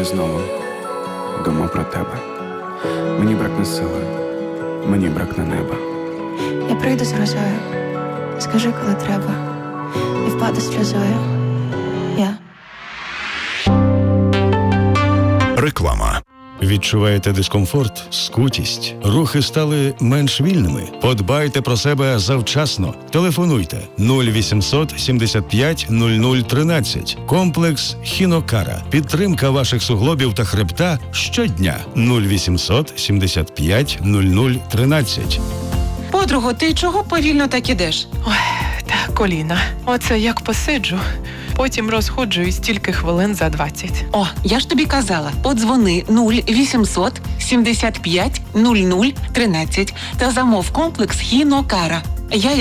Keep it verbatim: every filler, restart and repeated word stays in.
я знову думав про тебе. Мені бракне сили, мені бракне неба. Я прийду з грозою, скажи, коли треба, і впаду сльозою. Я. Реклама. Відчуваєте дискомфорт, скутість? Рухи стали менш вільними? Подбайте про себе завчасно. Телефонуйте нуль вісімсот сімдесят п'ять нуль нуль тринадцять. Комплекс Хінокара. Підтримка ваших суглобів та хребта щодня. нуль вісімсот сімдесят п'ять нуль нуль тринадцять. Подруго, ти чого повільно так ідеш? Ой, та коліна. Оце як посиджу, потім розходжуюсь тільки хвилин за двадцять. О, я ж тобі казала, подзвони нуль вісімсот сімдесят п'ять нуль нуль тринадцять та замов комплекс Хінокара. Я